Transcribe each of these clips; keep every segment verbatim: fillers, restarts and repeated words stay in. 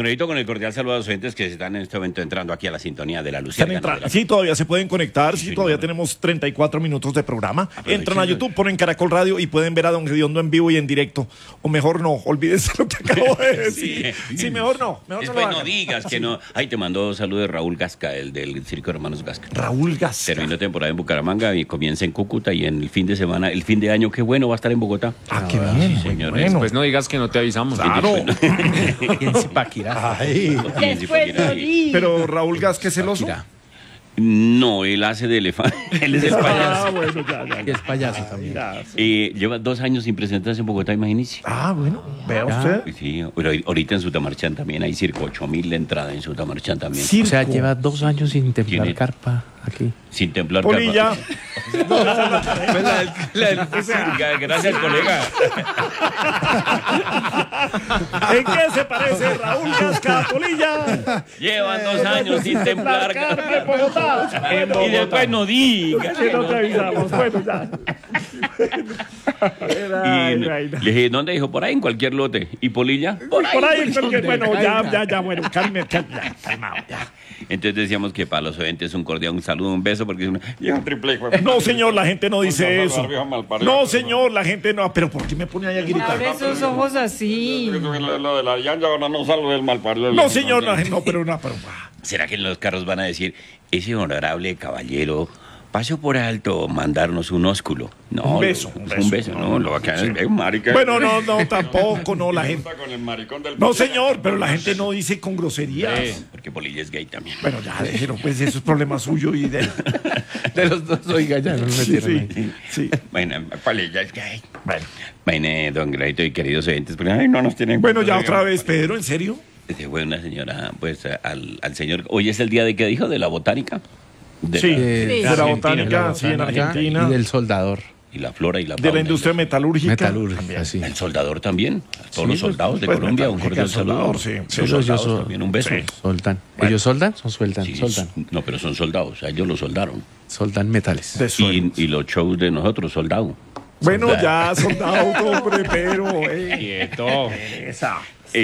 Don con el cordial saludo a los oyentes que están en este momento entrando aquí a la sintonía de la Luciérnaga. La... Sí, todavía se pueden conectar, sí, sí todavía tenemos treinta y cuatro minutos de programa. Aprovechen. Entran a YouTube, ponen Caracol Radio y pueden ver a Don Gediondo en vivo y en directo. O mejor no, olvídense lo que acabo de decir. Sí, sí mejor no. Mejor Después no, no digas que sí. no. Ahí te mandó saludos de Raúl Gasca, el del Circo de Hermanos Gasca. Raúl Gasca. Terminó temporada en Bucaramanga y comienza en Cúcuta y en el fin de semana, el fin de año, qué bueno, va a estar en Bogotá. Ah, qué bien. Sí, señor. Bueno. Pues no digas que no te avisamos. Claro. ¿Quién se paquirá? Después no digas. Pero Raúl Gasca es celoso. No, él hace de elefante. Él es el payaso. Ah, bueno, ya, ya, ya. Es payaso también. Ya, sí. Eh, lleva dos años sin presentarse en Bogotá, imagínese. Ah, bueno, vea Ya. usted. Sí, pero ahorita en Sutamarchán también hay circo, ocho mil de entrada en Sutamarchán también. Circo. O sea, lleva dos años sin templar ¿Tiene? carpa aquí. Sin templar Polilla. carpa. Gracias, colega. ¿En qué se parece Raúl Gasca a Polilla? Llevan dos años sin templar carpa en carpa. Bogotá. En Bogotá. Y después no digas. Que no te avisamos. Bueno, ya. Y le dije, ¿dónde dijo? Por ahí, en cualquier lote. ¿Y Polilla? Por ahí, por ahí porque, bueno, ya, ya, ya, bueno, calme, calme, ya, calmado, ya. Entonces decíamos que para los oyentes un cordial, un saludo, un beso, porque es una... Viejo triple, hijo de- No, señor, la gente no dice Por eso. favor, viejo malparido. No, señor, la gente no. Pero ¿por qué me pone ahí a gritar? Abre esos ojos así. Lo, lo de la llanta ahora no salgo del malparido. No, señor, la gente no, pero no, pero. ¿Será que en los carros van a decir, ese honorable caballero pasó por alto mandarnos un ósculo? No, Un beso, un un beso. Un beso. beso, no, lo va a quedar es marica. Bueno, no, no, tampoco, no, la gente. Con el maricón del... No, señor, pero la gente no dice con groserías. Sí, porque Polilla es gay también. Bueno, ya, déjelo, pues eso es problema suyo y de. De los dos, oiga, ya no me Sí, metieron sí, ahí. sí. Bueno, Polilla es gay. Bueno, Bueno, don Gradito y queridos oyentes, porque ay, no nos tienen... bueno, ya otra vez, Pedro, ¿en serio? Se fue una señora, pues, al, al señor... Hoy es el día de, ¿qué dijo? De la botánica. De Sí, la- De, de la Argentina, botánica, la sí, en botánica Argentina. Y del soldador. y la flora y la De fauna. la industria metalúrgica. Metalúrgica, sí. El soldador también. A todos Sí, los soldados de pues, Colombia, un cordial metalúrgica, saludo. soldador, sí. Los Sí, Ellos soldados son- también, un beso. Sí. Soldan. Bueno. ¿Ellos soldan? Son sueldan. Sí, soldan. no, pero son soldados, a ellos los soldaron. Soldan metales. De sueldo. Y, y los shows de nosotros, soldado. Bueno, ya, soldado, hombre, pero. Eh, Quieto. esa.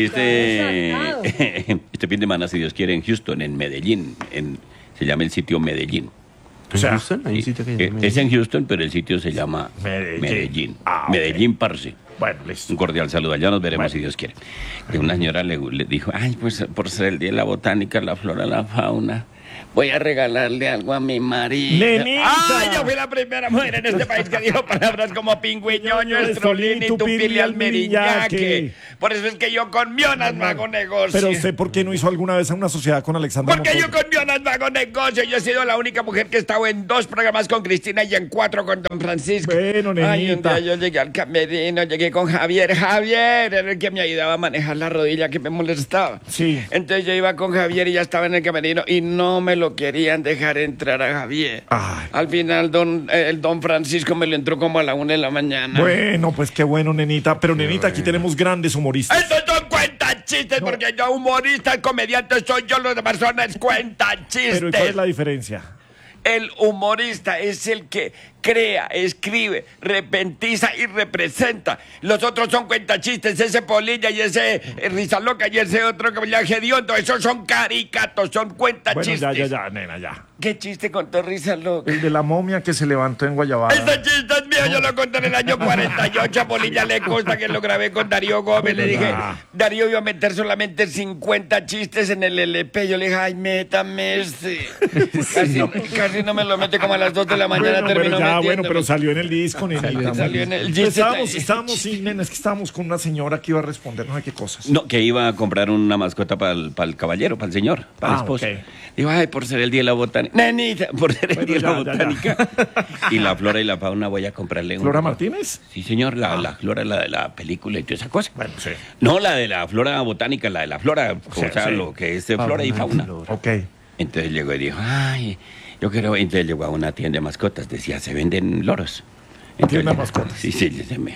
Este, Soldado. este fin de semana, si Dios quiere, en Houston, en Medellín. En, se llama el sitio Medellín. O sea, ¿En Houston? Hay un sitio que se Eh, llama es en Houston, pero el sitio se llama Medellín. Medellín. Ah, ok. Medellín, parce. Bueno, listo. Un cordial saludo. Allá nos veremos Bueno. si Dios quiere. Que una señora le, le dijo, ay, pues por ser el día de la botánica, la flora, la fauna, voy a regalarle algo a mi marido. ¡Nenita! ¡Ay, yo fui la primera mujer en este país que dijo palabras como pingüiñoño, Ñoño, estrolín y tupili al meriñaque! meriñaque. Por eso es que yo con mionas no hago negocio. Pero usted, ¿por qué no hizo alguna vez una sociedad con Alexandra Porque yo Montoya? con mionas no hago negocio. Yo he sido la única mujer que he estado en dos programas con Cristina y en cuatro con Don Francisco. Bueno, Ay, un nenita. día yo llegué al camerino, llegué con Javier. Javier era el que me ayudaba a manejar la rodilla que me molestaba. Sí. Entonces yo iba con Javier y ya estaba en el camerino y no me lo querían dejar entrar a Javier. Ay. Al final don, eh, el don Francisco me lo entró como a la una de la mañana. Bueno, pues qué bueno, nenita. Pero, nenita, aquí tenemos grandes humoristas. Estos son cuentas chistes, porque yo humorista, comediante soy yo, los demás son es cuenta chistes. Pero ¿y cuál es la diferencia? El humorista es el que crea, escribe, repentiza y representa. Los otros son cuentachistes, ese Polilla y ese eh, Risa Loca y ese otro que ya Gediondo. Esos son caricatos, son Bueno, cuentachistes. ya, ya, ya, nena, ya. ¿Qué chiste contó Risa Loca? El de la momia que se levantó en Guayabada. Este chiste es mío, yo lo conté en el año cuarenta y ocho. A Polilla le consta que lo grabé con Darío Gómez. Le dije, Darío iba a meter solamente cincuenta chistes en el L P. Yo le dije, ay, métame este. Casi, casi no me lo mete como a las dos de la mañana. Bueno, terminó bueno, ya, metiéndome. bueno, pero salió en el disco, nenita. Salió en el- Estábamos, estábamos, sí, nena, es que estábamos con una señora que iba a responder no sé qué cosas. No, que iba a comprar una mascota para el, para el caballero, para el señor, para Ah, el esposo. ok. Digo, ay, por ser el día de la botánica. Nenita, por ser el Bueno, día de la ya, ya, ya. botánica. Y la flora y la fauna voy a comprarle un... ¿Flora Martínez? Sí, señor, la, la flora, la de la película y toda esa cosa. Bueno, sí. No, la de la flora botánica, la de la flora, o Sí, sea, sí. lo que es de flora y fauna. Ok. Entonces llegó y dijo, ay, yo quiero... Entonces llegó a una tienda de mascotas, decía, se venden loros. Tienda de Entonces, mascotas. Sí, sí, se me...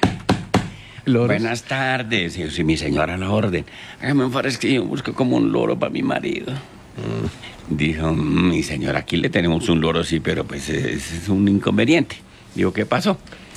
Loros. Buenas tardes, sí, sí, mi señora a la orden. Hágame un favor, es que yo busco como un loro para mi marido. Dijo, "Mm, mi señora, aquí le tenemos un loro, sí, pero pues es, es un inconveniente. Digo, ¿qué pasó?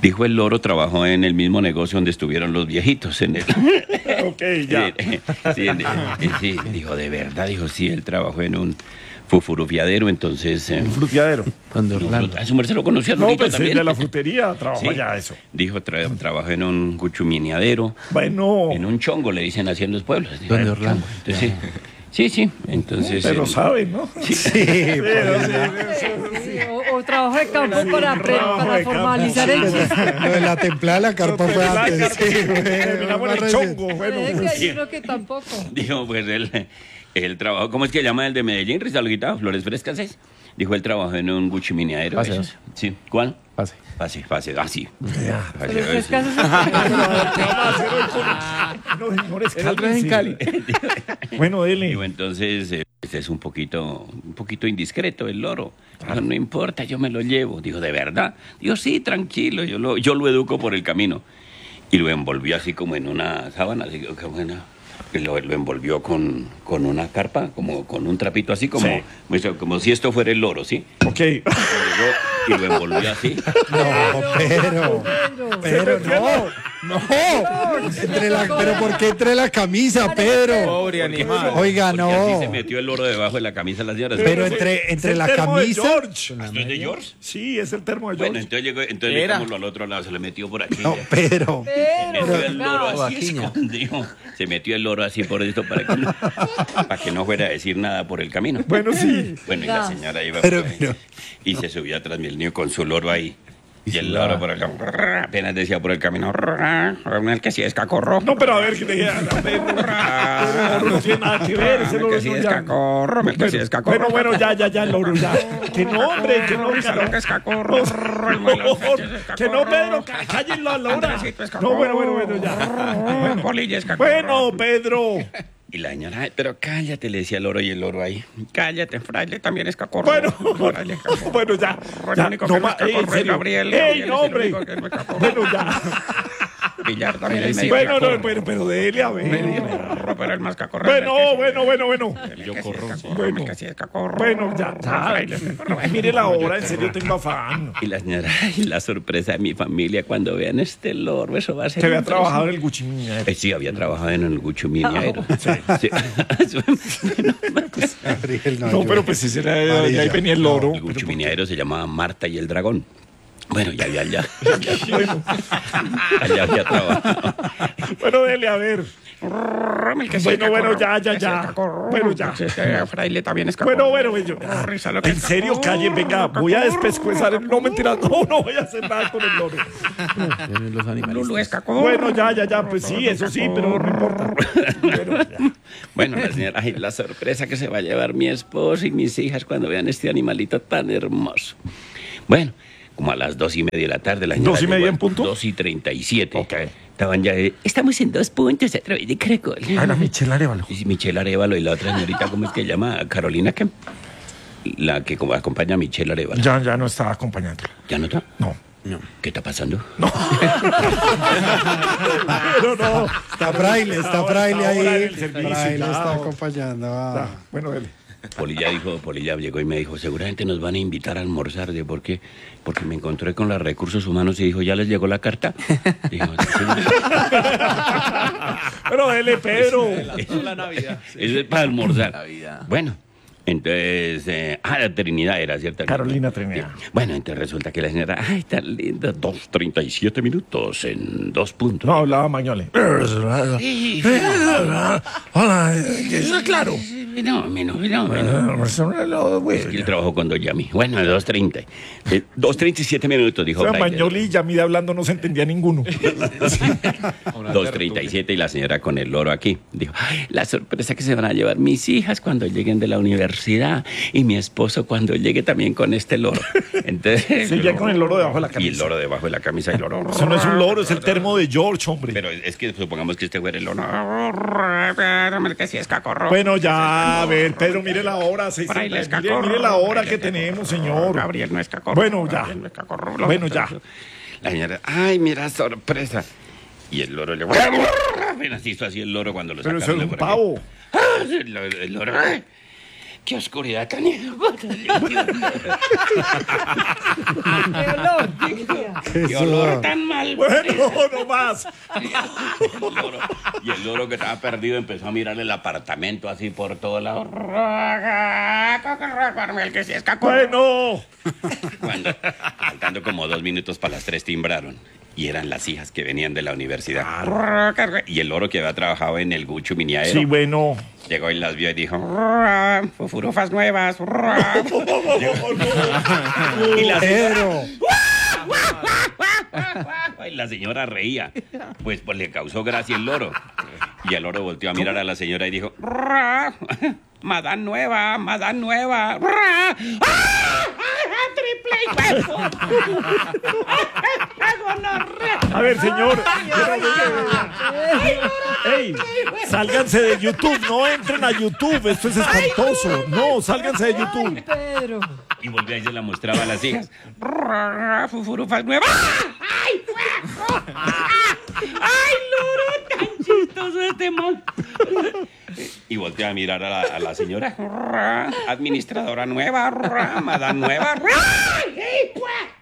Dijo el loro, trabajó en el mismo negocio donde estuvieron los viejitos. En el... Ok, ya. sí, en- en- sí, dijo, de verdad, dijo, sí, él trabajó en un fufurufiadero, entonces... eh, Un fruteadero. Donde Orlando. a su merced lo conocía, No, Lorito, pues el también. de la frutería trabaja Sí. ya eso. Dijo, tra trabajó en un guchuminiadero, Bueno, en un chongo, le dicen así en los pueblos. Dijo, Donde Orlando. entonces, sí, sí, sí, entonces... pero eh, saben, ¿no? Sí, Pero sí, Sí, o, o trabajo de campo para, pre- trabajo para de campo, formalizar el chiste. lo de la templada de la carpa fue antes. Sí, güey, terminamos en el más chongo. Bueno, Puede que pues, hay uno que tampoco. Dijo, pues él, él trabajó, ¿cómo es que llama el de Medellín, Rizalguita? Flores Frescas, ¿es? Dijo, él trabajó en un guchiminiadero. Pase, eso. pase. Sí, ¿cuál? Pase. Pase, pase, ah, sí. ya. Pase, Pero es sí. que haces- ¿Qué vamos a hacer hoy con- No, señores, El otro es en cálmense. Cali. Bueno, dele. Digo, entonces, eh, este es un poquito, un poquito indiscreto el loro. Dijo, no importa, yo me lo llevo. Dijo, ¿de verdad? Dijo, sí, tranquilo, yo lo, yo lo educo por el camino. Y lo envolvió así como en una sábana, así que bueno, y lo, lo envolvió con, con una carpa, como con un trapito así, como, Sí. como, como si esto fuera el loro, ¿sí? Ok. Lo llegó y lo envolvió así. No, pero, pero no, no. Entre la, pero ¿por qué entre la camisa, Pedro? Pobre animal. Oiga, Porque así no. se metió el loro debajo de la camisa de las señoras. Pero Es- entre, es entre el la termo de camisa. George. ¿Esto es de George? Sí, es el termo de Bueno, George. entonces llegó, entonces Era. metémoslo al otro lado, se lo metió por aquí. No, Pedro. Se metió Pero, el loro no. así Vaquiña. escondido. Se metió el loro así por esto para que no, para que no fuera a decir nada por el camino. Bueno, sí. Bueno, y la Ya. señora iba Pero, por ahí, pero- y se subió atrás del niño con su loro ahí. Y el loro por el apenas decía por el camino, el que sí es cacorro. No, pero a ver, que te diga. a ver, el loro no tiene nada que ver. Ese El loro que es sí un es ya- cacorro, el que sí es cacorro. Bueno, bueno, ya, ya, ya, el loro, ya. Que no, hombre, que no, Risa, que no. lo que es cacorro. Que no, Pedro, ca- cállenlo a la hora. No, bueno, bueno, bueno, ya. Polilla es cacorro. Bueno, Pedro. Y la señora, "Ay, pero cállate", le decía el loro y el loro ahí. Cállate, fraile, también es cacorro. Bueno, Fraile es cacorro. bueno, ya. El ya, único no que no ma- es cacorro ey, en es serio. Gabriel. ¡Ey, Gabriel no, es el hombre! único que no es cacorro. Bueno, ya. Villar también es Sí, medio Bueno, cacorro. no, pero, pero dele a ver. Cacorro, pero el más cacorro. Bueno, bueno, bueno, bueno. Yo corro. Bueno. El que sí es cacorro. Bueno, ya, ya. Fraile es cacorro. Mire la hora, en serio tengo afán. Y la señora, y la sorpresa de mi familia cuando vean este loro, eso va a ser... Se había impresionante. trabajado en el Guchimini. Eh, sí, había trabajado en el Gucho Miniero. Sí. Gabriel, No, yo- pero pues sí, será, de Amarilla. ahí venía el loro. El Gucho Miniero se llamaba Marta y el Dragón. Bueno, ya había, ya. Bueno, Allá había trabajado. bueno, dele a ver. El que sí Bueno, es bueno, cacorro, ya, ya, que sí ya. es cacorro. Bueno, ya. Que sí es fraile también es cacorro. Bueno, bueno, bueno. Oh, risa, lo que En es serio, cacorro, calle, venga, voy a despescuezar el... No, mentira, no, no voy a hacer nada con el loro. Los animales. Lulu es cacorro. Bueno, ya, ya, ya, pues sí, eso sí, pero no importa. Bueno, ya. Bueno, la señora, ay, la sorpresa que se va a llevar mi esposo y mis hijas cuando vean este animalito tan hermoso. Bueno, como a las dos y media de la tarde, la señora ¿Dos y media llegó a en punto? Dos y treinta y siete. Ok. Estaban ya, eh, estamos en dos puntos a través de Caracol. Ah, la Michelle Arevalo. Y Michelle Arevalo y la otra señorita, ¿cómo es que se llama? Carolina, ¿qué? La que como acompaña a Michelle Arevalo. Ya, ya no estaba acompañándola. ¿Ya no está? No. No. ¿Qué está pasando? Pero no. Está Fraile, está Ahora- Fraile ahora en ahí. el servicio, Fraile ya. está acompañando a... Ya, bueno, dele. Polilla dijo, Polilla llegó y me dijo, seguramente nos van a invitar a almorzar. ¿De por qué? Porque me encontré con los recursos humanos y dijo, ¿ya les llegó la carta? Dijo, "Sí". Pero dele, Pedro. Eso la Navidad. Eso es para almorzar. Navidad. Bueno, entonces, eh, ah, la Trinidad era, ¿cierto? Carolina Trinidad. Bueno, entonces resulta que la señora, ay, tan linda, dos treinta y siete minutos en dos puntos. No, hablaba Mañole. Sí, Hola, eso es claro. no, menos, no, menos. Es que él trabajó con Doyami. Bueno, dos treinta. Eh, dos treinta y siete minutos, dijo O sea, Fraile. Mañoli y Yamida hablando no se entendía ninguno. dos treinta y siete y la señora con el loro aquí. Dijo, ay, la sorpresa que se van a llevar mis hijas cuando lleguen de la universidad y mi esposo cuando llegue también con este loro. Entonces, Seguía con el loro debajo de la y el camisa. loro debajo de la camisa y el loro. Eso no es un loro, es el termo de George, hombre. Pero es que supongamos que este fuera el loro. El que sí es cacorro. Bueno, ya, a ver, Pedro, mire la hora. seis- Fraile es mire, cacorro. mire la hora Fraile que es tenemos, cacorro. señor. Gabriel no es cacorro. Bueno, ya. Gabriel no es cacorro. Bueno, ya. La señora, ay, mira, sorpresa. Y el loro le... Apenas hizo así el loro cuando lo Pero sacaron eso es de un por aquí. pavo. Ah, el, el loro... ay. qué oscuridad tan... ¡Qué olor! ¡Qué olor tan mal! Bueno, no más. El loro- y el loro que estaba perdido empezó a mirar el apartamento así por todos lados. El que se escapó. Bueno. Cuando, faltando como dos minutos para las tres, timbraron. Y eran las hijas que venían de la universidad. Y el loro que había trabajado en el Gucho Miniaero. Sí, bueno. Llegó y las vio y dijo: fufurufas nuevas. Y la Pedro. Y la señora reía. Pues, pues le causó gracia el loro. Y el loro volteó a mirar a la señora y dijo: Madame nueva, Madame nueva. ¡Triple huevo! A ver, señor. Ey, sálganse de YouTube, no entren a YouTube, esto es espantoso. No, sálganse de YouTube. Pedro. Y volvió y se la mostraba a las hijas. Fufurufas nuevas. ¡Ay, huevo! ¡Ay, loro! ¡Tan chistoso este man! Y volteó a mirar a la, a la señora. Administradora nueva, Madame nueva. ¡Ay, huevo!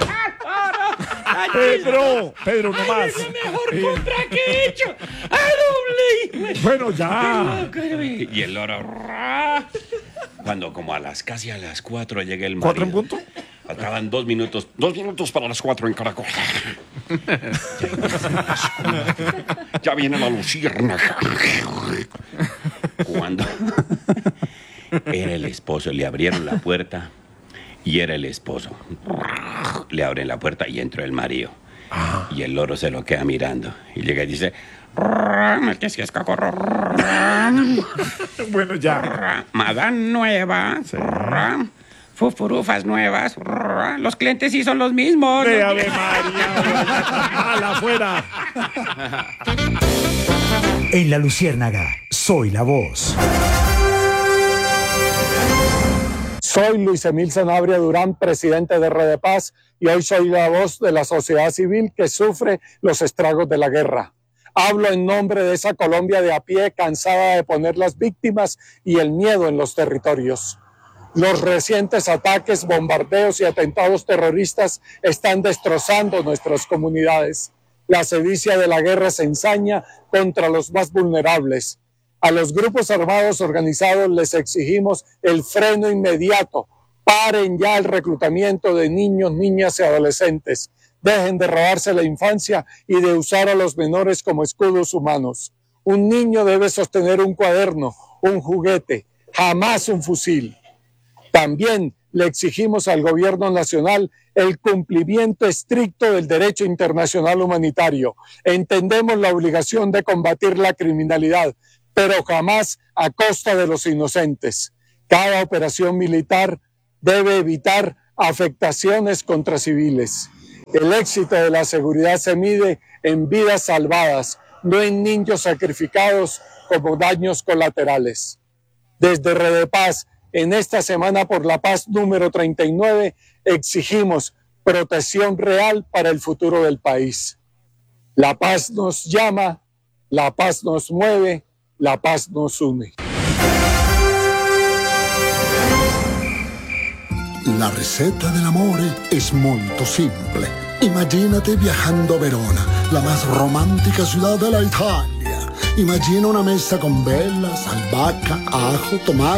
Pedro, Pedro, no más. Es la mejor compra que he hecho. ¡A doble! Bueno, ya. Y el loro. Cuando como a las casi a las cuatro llega el marido. ¿Cuatro en punto? Faltaban dos minutos. Dos minutos para las cuatro en Caracol. Ya viene la luciérnaga. Cuando era el esposo, le abrieron la puerta y era el esposo. Le abren la puerta y entró el marido. Y el loro se lo queda mirando. Y llega y dice: ¿qué si es cacorro? Bueno, ya. Madame nueva. Fufurufas nuevas. Los clientes sí son los mismos. Ve, Ave María. A la afuera. En La Luciérnaga, soy la voz. Soy Luis Emil Sanabria Durán, presidente de Redepaz, y hoy soy la voz de la sociedad civil que sufre los estragos de la guerra. Hablo en nombre de esa Colombia de a pie, cansada de poner las víctimas y el miedo en los territorios. Los recientes ataques, bombardeos y atentados terroristas están destrozando nuestras comunidades. La sevicia de la guerra se ensaña contra los más vulnerables. A los grupos armados organizados les exigimos el freno inmediato. Paren ya el reclutamiento de niños, niñas y adolescentes. Dejen de robarse la infancia y de usar a los menores como escudos humanos. Un niño debe sostener un cuaderno, un juguete, jamás un fusil. También le exigimos al gobierno nacional el cumplimiento estricto del derecho internacional humanitario. Entendemos la obligación de combatir la criminalidad, pero jamás a costa de los inocentes. Cada operación militar debe evitar afectaciones contra civiles. El éxito de la seguridad se mide en vidas salvadas, no en niños sacrificados como daños colaterales. Desde Redepaz, en esta Semana por la Paz número treinta y nueve, exigimos protección real para el futuro del país. La paz nos llama, la paz nos mueve, la paz nos une. La ricetta dell'amore è molto simple. Imagínate viajando a Verona, la más romántica ciudad de la Italia. Imagina una mesa con velas, albahaca, ajo, tomate.